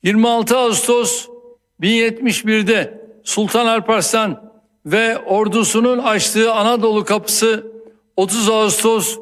26 Ağustos 1071'de Sultan Alparslan ve ordusunun açtığı Anadolu kapısı 30 Ağustos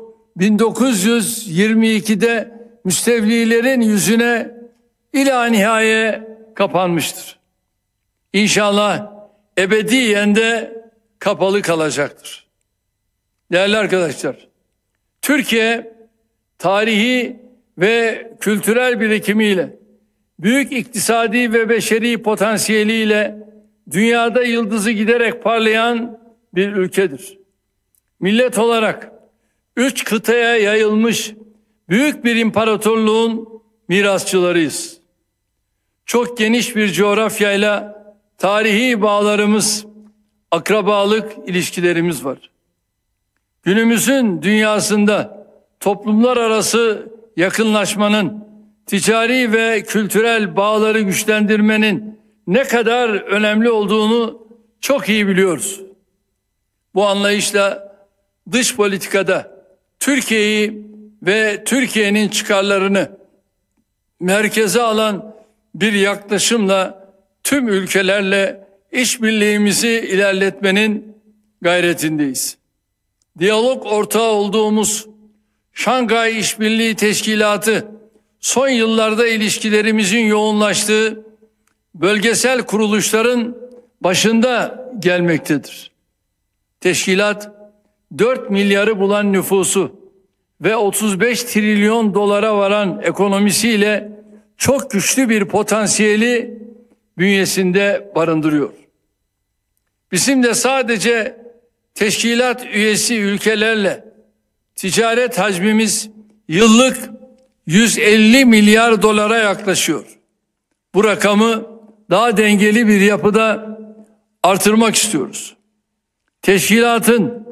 1922'de Müstevlilerin yüzüne ila nihaye kapanmıştır. İnşallah ebediyen de kapalı kalacaktır. Değerli arkadaşlar, Türkiye tarihi ve kültürel birikimiyle, büyük iktisadi ve beşeri potansiyeliyle dünyada yıldızı giderek parlayan bir ülkedir. Millet olarak 3 kıtaya yayılmış büyük bir imparatorluğun mirasçılarıyız. Çok geniş bir coğrafyayla tarihi bağlarımız, akrabalık ilişkilerimiz var. Günümüzün dünyasında toplumlar arası yakınlaşmanın, ticari ve kültürel bağları güçlendirmenin ne kadar önemli olduğunu çok iyi biliyoruz. Bu anlayışla dış politikada Türkiye'yi ve Türkiye'nin çıkarlarını merkeze alan bir yaklaşımla tüm ülkelerle işbirliğimizi ilerletmenin gayretindeyiz. Diyalog ortağı olduğumuz Şanghay İşbirliği Teşkilatı son yıllarda ilişkilerimizin yoğunlaştığı bölgesel kuruluşların başında gelmektedir. Teşkilat 4 milyarı bulan nüfusu ve 35 trilyon dolara varan ekonomisiyle çok güçlü bir potansiyeli bünyesinde barındırıyor. Bizim de sadece teşkilat üyesi ülkelerle ticaret hacmimiz yıllık 150 milyar dolara yaklaşıyor. Bu rakamı daha dengeli bir yapıda artırmak istiyoruz. Teşkilatın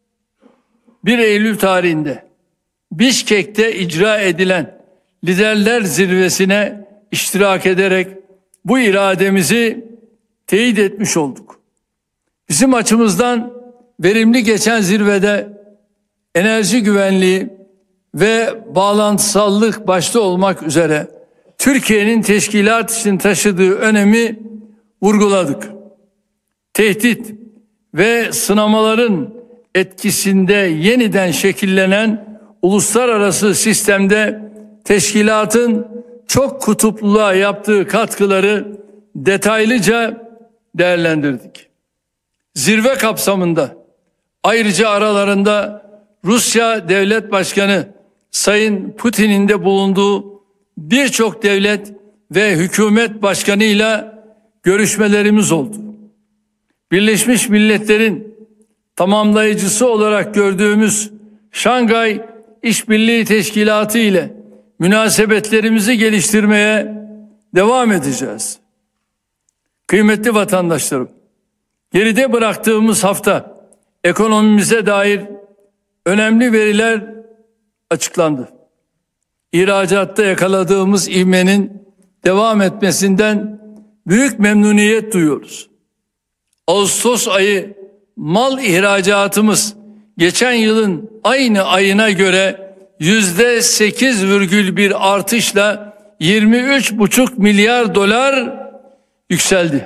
1 Eylül tarihinde Bişkek'te icra edilen Liderler Zirvesi'ne iştirak ederek bu irademizi teyit etmiş olduk. Bizim açımızdan verimli geçen zirvede enerji güvenliği ve bağlantısallık başta olmak üzere Türkiye'nin teşkilat için taşıdığı önemi vurguladık. Tehdit ve sınamaların etkisinde yeniden şekillenen uluslararası sistemde teşkilatın çok kutupluluğa yaptığı katkıları detaylıca değerlendirdik. Zirve kapsamında ayrıca aralarında Rusya Devlet Başkanı Sayın Putin'in de bulunduğu birçok devlet ve hükümet başkanıyla görüşmelerimiz oldu. Birleşmiş Milletler'in tamamlayıcısı olarak gördüğümüz Şanghay İşbirliği Teşkilatı ile münasebetlerimizi geliştirmeye devam edeceğiz. Kıymetli vatandaşlarım, geride bıraktığımız hafta ekonomimize dair önemli veriler açıklandı. İhracatta yakaladığımız ivmenin devam etmesinden büyük memnuniyet duyuyoruz. Ağustos ayı mal ihracatımız geçen yılın aynı ayına göre %8,1 artışla 23,5 milyar dolar yükseldi.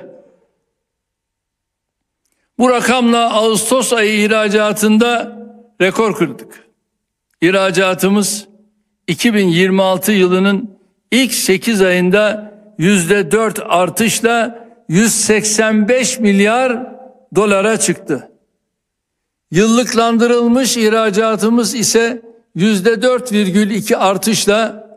Bu rakamla Ağustos ayı ihracatında rekor kırdık. İhracatımız 2026 yılının ilk 8 ayında %4 artışla 185 milyar dolara çıktı. Yıllıklandırılmış ihracatımız ise %4,2 artışla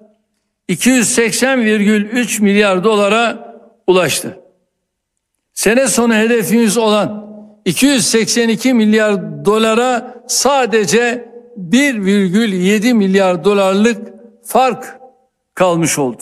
280,3 milyar dolara ulaştı. Sene sonu hedefimiz olan 282 milyar dolara sadece 1,7 milyar dolarlık fark kalmış oldu.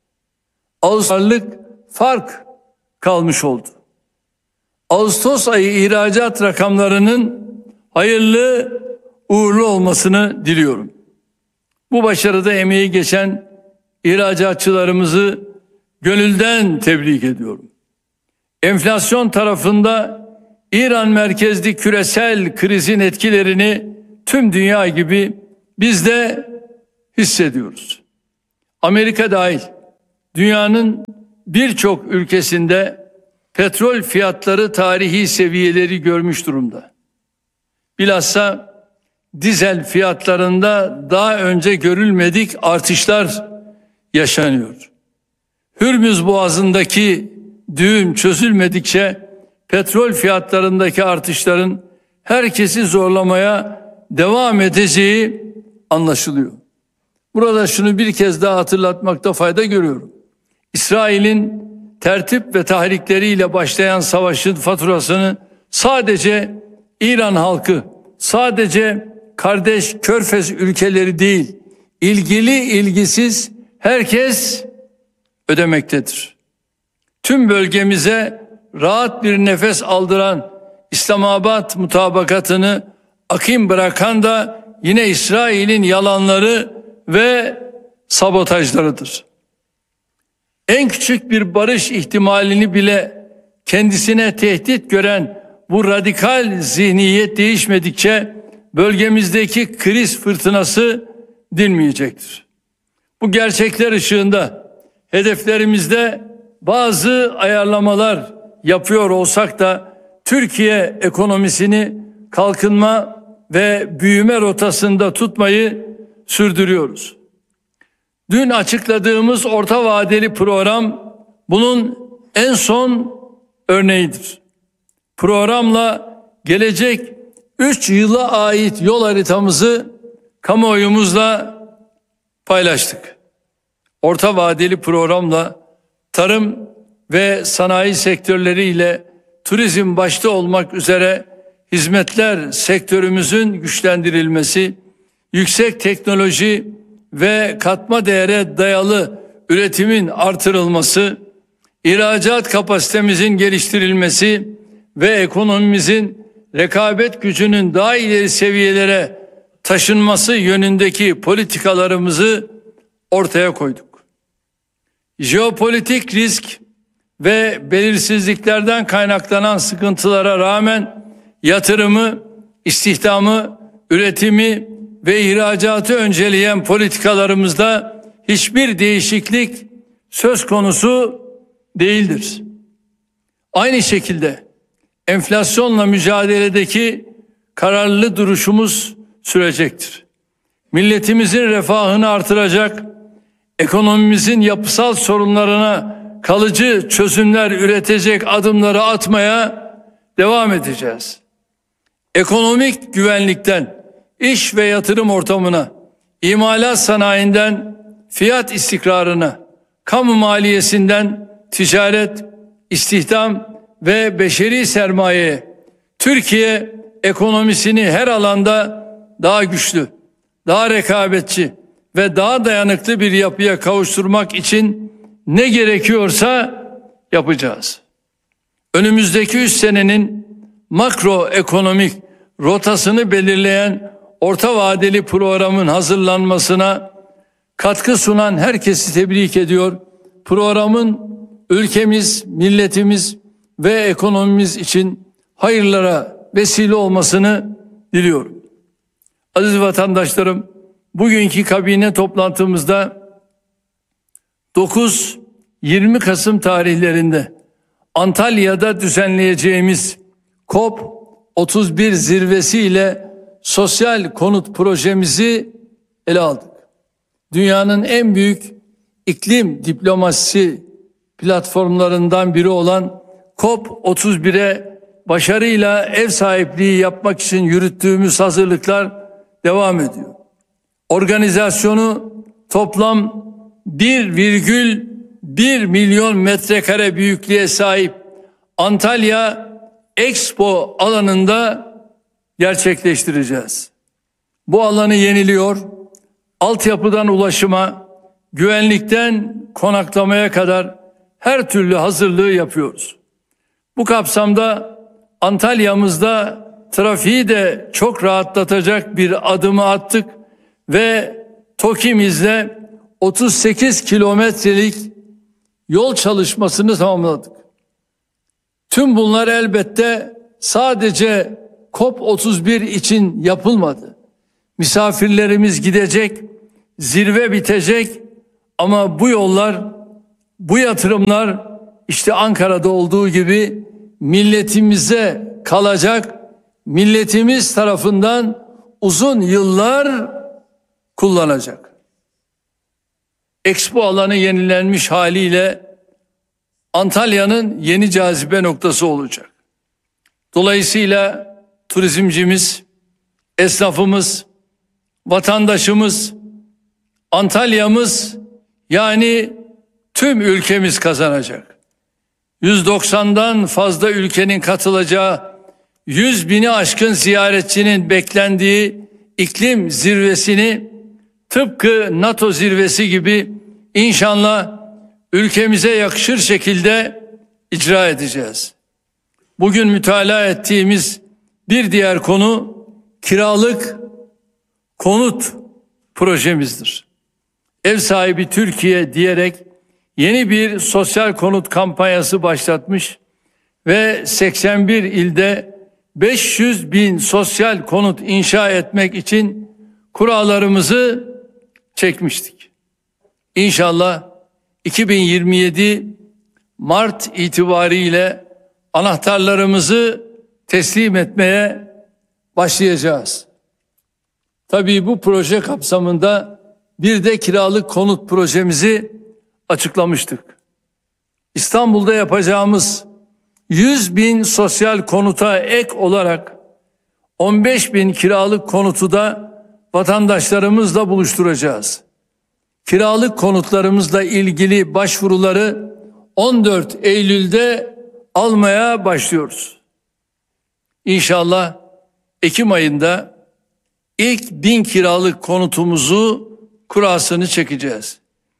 Ağustos ayı ihracat rakamlarının hayırlı uğurlu olmasını diliyorum. Bu başarıda emeği geçen ihracatçılarımızı gönülden tebrik ediyorum. Enflasyon tarafında İran merkezli küresel krizin etkilerini tüm dünya gibi biz de hissediyoruz. Amerika dahil dünyanın birçok ülkesinde petrol fiyatları tarihi seviyeleri görmüş durumda. Bilhassa dizel fiyatlarında daha önce görülmedik artışlar yaşanıyor. Hürmüz Boğazı'ndaki düğüm çözülmedikçe petrol fiyatlarındaki artışların herkesi zorlamaya devam edeceği anlaşılıyor. Burada şunu bir kez daha hatırlatmakta fayda görüyorum. İsrail'in tertip ve tahrikleriyle başlayan savaşın faturasını sadece İran halkı, sadece kardeş Körfez ülkeleri değil, ilgili ilgisiz herkes ödemektedir. Tüm bölgemize rahat bir nefes aldıran İslamabad mutabakatını akim bırakan da yine İsrail'in yalanları ve sabotajlarıdır. En küçük bir barış ihtimalini bile kendisine tehdit gören bu radikal zihniyet değişmedikçe bölgemizdeki kriz fırtınası dinmeyecektir. Bu gerçekler ışığında hedeflerimizde bazı ayarlamalar yapıyor olsak da Türkiye ekonomisini kalkınma ve büyüme rotasında tutmayı sürdürüyoruz. Dün açıkladığımız orta vadeli program bunun en son örneğidir. Programla gelecek 3 yıla ait yol haritamızı kamuoyumuzla paylaştık. Orta vadeli programla tarım ve sanayi sektörleriyle turizm başta olmak üzere hizmetler sektörümüzün güçlendirilmesi, yüksek teknoloji ve katma değere dayalı üretimin artırılması, ihracat kapasitemizin geliştirilmesi ve ekonomimizin rekabet gücünün daha ileri seviyelere taşınması yönündeki politikalarımızı ortaya koyduk. Jeopolitik risk ve belirsizliklerden kaynaklanan sıkıntılara rağmen yatırımı, istihdamı, üretimi ve ihracatı önceleyen politikalarımızda hiçbir değişiklik söz konusu değildir. Aynı şekilde enflasyonla mücadeledeki kararlı duruşumuz sürecektir. Milletimizin refahını artıracak, ekonomimizin yapısal sorunlarına kalıcı çözümler üretecek adımları atmaya devam edeceğiz. Ekonomik güvenlikten iş ve yatırım ortamına, imalat sanayinden fiyat istikrarına, kamu maliyesinden ticaret, istihdam ve beşeri sermayeye, Türkiye ekonomisini her alanda daha güçlü, daha rekabetçi ve daha dayanıklı bir yapıya kavuşturmak için ne gerekiyorsa yapacağız. Önümüzdeki 3 senenin makroekonomik rotasını belirleyen orta vadeli programın hazırlanmasına katkı sunan herkesi tebrik ediyor. Programın ülkemiz, milletimiz ve ekonomimiz için hayırlara vesile olmasını diliyorum. Aziz vatandaşlarım, bugünkü kabine toplantımızda 9-20 Kasım tarihlerinde Antalya'da düzenleyeceğimiz COP31 zirvesiyle sosyal konut projemizi ele aldık. Dünyanın en büyük iklim diplomasisi platformlarından biri olan COP31'e başarıyla ev sahipliği yapmak için yürüttüğümüz hazırlıklar devam ediyor. Organizasyonu toplam 1,1 milyon metrekare büyüklüğe sahip Antalya Expo alanında gerçekleştireceğiz. Bu alanı yeniliyor, altyapıdan ulaşıma, güvenlikten konaklamaya kadar her türlü hazırlığı yapıyoruz. Bu kapsamda Antalya'mızda trafiği de çok rahatlatacak bir adımı attık ve TOKİ'mizle 38 kilometrelik yol çalışmasını tamamladık. Tüm bunlar elbette sadece COP31 için yapılmadı. Misafirlerimiz gidecek, zirve bitecek ama bu yollar Bu yatırımlar işte Ankara'da olduğu gibi milletimize kalacak, milletimiz tarafından uzun yıllar kullanacak. Expo alanı yenilenmiş haliyle Antalya'nın yeni cazibe noktası olacak. Dolayısıyla turizmcimiz, esnafımız, vatandaşımız, Antalya'mız, yani tüm ülkemiz kazanacak. 190'dan fazla ülkenin katılacağı, 100.000'i aşkın ziyaretçinin beklendiği iklim zirvesini tıpkı NATO zirvesi gibi inşallah ülkemize yakışır şekilde icra edeceğiz. Bugün mütalaa ettiğimiz bir diğer konu kiralık konut projemizdir. Ev sahibi Türkiye diyerek yeni bir sosyal konut kampanyası başlatmış ve 81 ilde 500.000 sosyal konut inşa etmek için kurallarımızı çekmiştik. İnşallah 2027 Mart itibariyle anahtarlarımızı teslim etmeye başlayacağız. Tabii bu proje kapsamında bir de kiralık konut projemizi açıklamıştık. İstanbul'da yapacağımız 100.000 sosyal konuta ek olarak 15.000 kiralık konutu da vatandaşlarımızla buluşturacağız. Kiralık konutlarımızla ilgili başvuruları 14 Eylül'de almaya başlıyoruz. İnşallah Ekim ayında ilk 1000 kiralık konutumuzu kurasını çekeceğiz.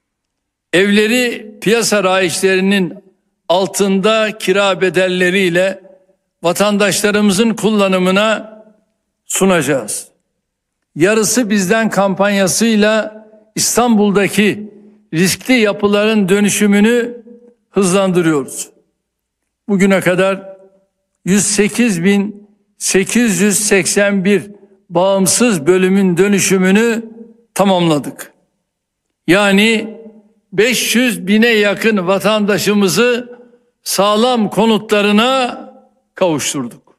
Evleri piyasa raiçlerinin altında kira bedelleriyle vatandaşlarımızın kullanımına sunacağız. Yarısı bizden kampanyasıyla İstanbul'daki riskli yapıların dönüşümünü hızlandırıyoruz. Bugüne kadar 108.881 bağımsız bölümün dönüşümünü tamamladık. Yani 500.000'e yakın vatandaşımızı sağlam konutlarına kavuşturduk.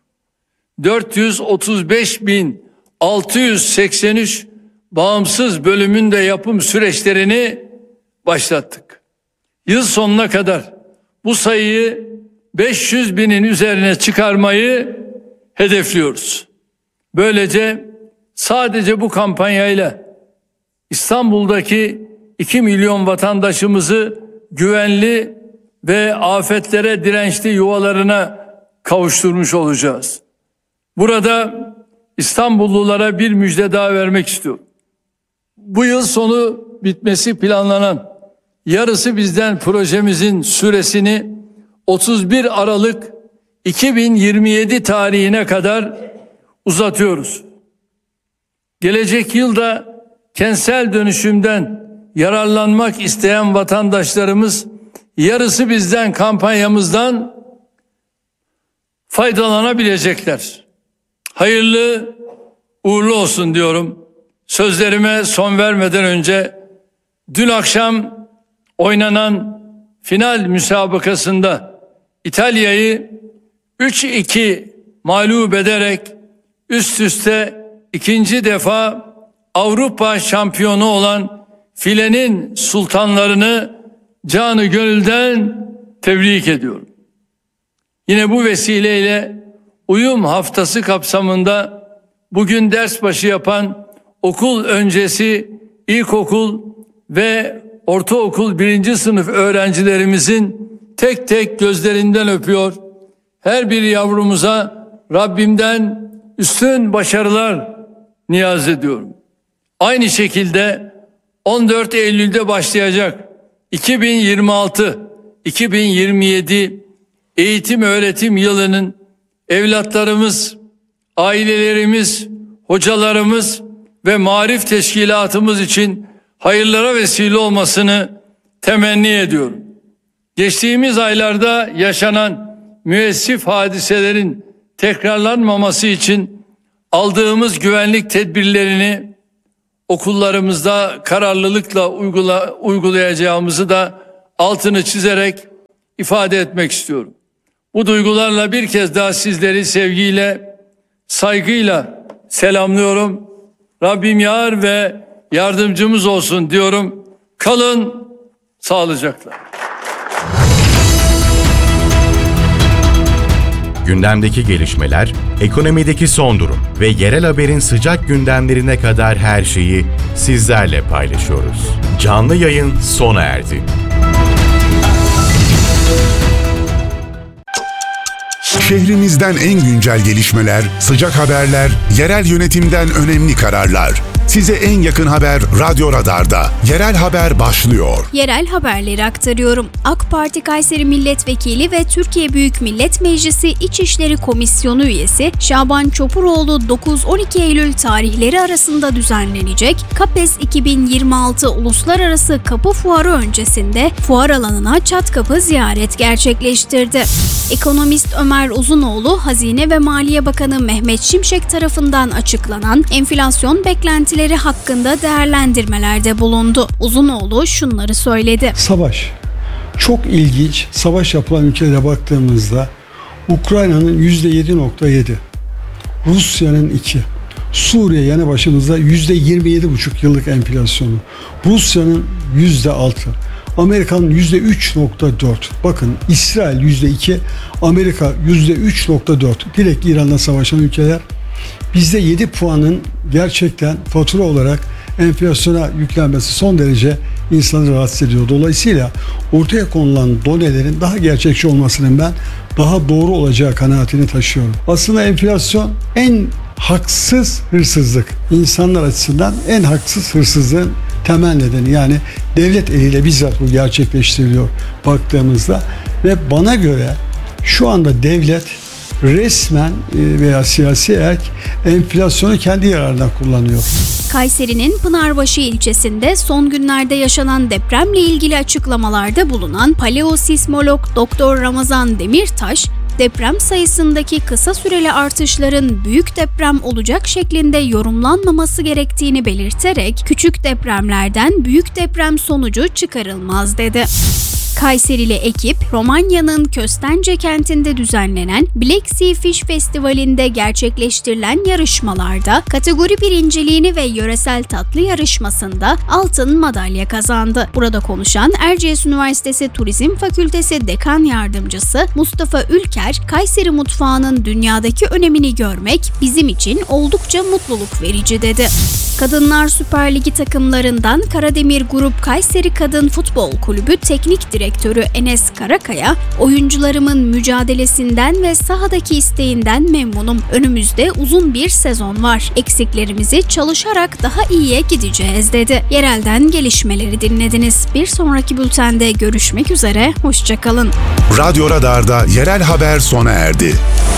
435.683 bağımsız bölümün de yapım süreçlerini başlattık. Yıl sonuna kadar bu sayıyı 500.000'in üzerine çıkarmayı hedefliyoruz. Böylece sadece bu kampanyayla İstanbul'daki 2 milyon vatandaşımızı güvenli ve afetlere dirençli yuvalarına kavuşturmuş olacağız. Burada İstanbullulara bir müjde daha vermek istiyorum. Bu yıl sonu bitmesi planlanan yarısı bizden projemizin süresini 31 Aralık 2027 tarihine kadar uzatıyoruz. Gelecek yılda kentsel dönüşümden yararlanmak isteyen vatandaşlarımız yarısı bizden kampanyamızdan faydalanabilecekler. Hayırlı uğurlu olsun diyorum. Sözlerime son vermeden önce dün akşam oynanan final müsabakasında İtalya'yı 3-2 mağlup ederek üst üste ikinci defa Avrupa şampiyonu olan filenin sultanlarını canı gönülden tebrik ediyorum. Yine bu vesileyle uyum haftası kapsamında bugün ders başı yapan okul öncesi ilkokul ve ortaokul 1. sınıf öğrencilerimizin tek tek gözlerinden öpüyor. Her bir yavrumuza Rabbimden üstün başarılar niyaz ediyorum. Aynı şekilde 14 Eylül'de başlayacak 2026-2027 eğitim öğretim yılının evlatlarımız, ailelerimiz, hocalarımız ve marif teşkilatımız için hayırlara vesile olmasını temenni ediyorum. Geçtiğimiz aylarda yaşanan müessif hadiselerin tekrarlanmaması için aldığımız güvenlik tedbirlerini okullarımızda kararlılıkla uygulayacağımızı da altını çizerek ifade etmek istiyorum. Bu duygularla bir kez daha sizleri sevgiyle, saygıyla selamlıyorum. Rabbim yar ve yardımcımız olsun diyorum. Kalın sağlıcakla. Gündemdeki gelişmeler, ekonomideki son durum ve yerel haberin sıcak gündemlerine kadar her şeyi sizlerle paylaşıyoruz. Canlı yayın sona erdi. Şehrimizden en güncel gelişmeler, sıcak haberler, yerel yönetimden önemli kararlar. Size en yakın haber Radyo Radar'da. Yerel haber başlıyor. Yerel haberleri aktarıyorum. AK Parti Kayseri Milletvekili ve Türkiye Büyük Millet Meclisi İçişleri Komisyonu üyesi Şaban Çopuroğlu 9-12 Eylül tarihleri arasında düzenlenecek KAPES 2026 Uluslararası Kapı Fuarı öncesinde fuar alanına çat kapı ziyaret gerçekleştirdi. Ekonomist Ömer Uzunoğlu, Hazine ve Maliye Bakanı Mehmet Şimşek tarafından açıklanan enflasyon beklentileri hakkında değerlendirmelerde bulundu. Uzunoğlu şunları söyledi. Savaş. Çok ilginç. Savaş yapılan ülkelere baktığımızda Ukrayna'nın %7.7, Rusya'nın 2, Suriye yanı başımızda %27,5 yıllık enflasyonu, Rusya'nın %6, Amerika'nın %3.4. Bakın İsrail %2, Amerika %3.4. Direkt İran'la savaşan ülkeler. Bizde 7 puanın gerçekten fatura olarak enflasyona yüklenmesi son derece insanı rahatsız ediyor. Dolayısıyla ortaya konulan donelerin daha gerçekçi olmasının ben daha doğru olacağı kanaatini taşıyorum. Aslında enflasyon en haksız hırsızlık. İnsanlar açısından en haksız hırsızlığın temel nedeni, yani devlet eliyle bizzat bu gerçekleştiriliyor baktığımızda ve bana göre şu anda devlet resmen veya siyasi erk enflasyonu kendi yararına kullanıyor. Kayseri'nin Pınarbaşı ilçesinde son günlerde yaşanan depremle ilgili açıklamalarda bulunan paleosismolog Doktor Ramazan Demirtaş, deprem sayısındaki kısa süreli artışların büyük deprem olacak şeklinde yorumlanmaması gerektiğini belirterek küçük depremlerden büyük deprem sonucu çıkarılmaz dedi. Kayserili ekip, Romanya'nın Köstence kentinde düzenlenen Black Sea Fish Festivali'nde gerçekleştirilen yarışmalarda kategori birinciliğini ve yöresel tatlı yarışmasında altın madalya kazandı. Burada konuşan Erciyes Üniversitesi Turizm Fakültesi Dekan Yardımcısı Mustafa Ülker, Kayseri mutfağının dünyadaki önemini görmek bizim için oldukça mutluluk verici dedi. Kadınlar Süper Ligi takımlarından Karademir Grup Kayseri Kadın Futbol Kulübü Teknik Direktörü Enes Karakaya, oyuncularımın mücadelesinden ve sahadaki isteğinden memnunum. Önümüzde uzun bir sezon var. Eksiklerimizi çalışarak daha iyiye gideceğiz dedi. Yerelden gelişmeleri dinlediniz. Bir sonraki bültende görüşmek üzere. Hoşçakalın. Radyo Radar'da yerel haber sona erdi.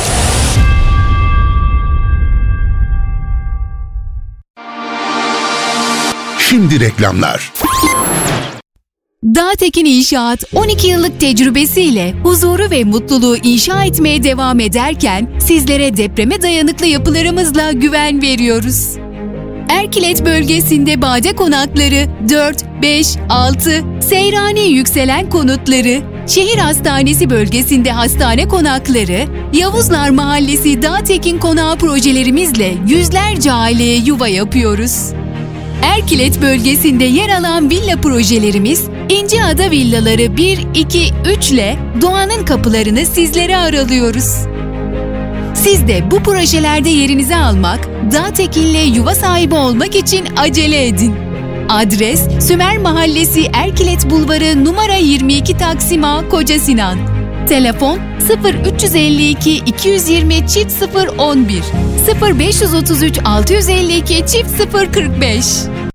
Şimdi reklamlar. Dağtekin İnşaat 12 yıllık tecrübesiyle huzuru ve mutluluğu inşa etmeye devam ederken sizlere depreme dayanıklı yapılarımızla güven veriyoruz. Erkilet bölgesinde bade konakları 4, 5, 6, Seyrani yükselen konutları, şehir hastanesi bölgesinde hastane konakları, Yavuzlar Mahallesi Dağtekin Konağı projelerimizle yüzlerce aileye yuva yapıyoruz. Erkilet bölgesinde yer alan villa projelerimiz İnciada Villaları 1, 2, 3 ile doğanın kapılarını sizlere aralıyoruz. Siz de bu projelerde yerinizi almak, Dağtekin'le yuva sahibi olmak için acele edin. Adres Sümer Mahallesi Erkilet Bulvarı numara 22 Taksim A Koca Sinan. Telefon 0352 220 011 0533 652 045.